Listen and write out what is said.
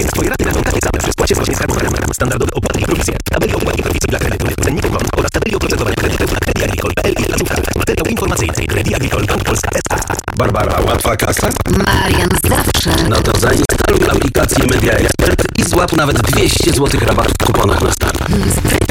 Twoje raty będą takie same przy spłacie właśnie Skarbu Kraju. Standardowe opłaty i prowizje. Tabeli opłat i prowizji dla kredytu cenników WON oraz tabeli oprocentowania kredytów na Credit.pl i placówkach. Materiał informacyjny. Credit Agricole Bank Polska S.A. Barbara, łatwa kasa? Marian zawsze. No to zainstaluj aplikację Media Expert i złap nawet 200 zł rabatu w kuponach na start.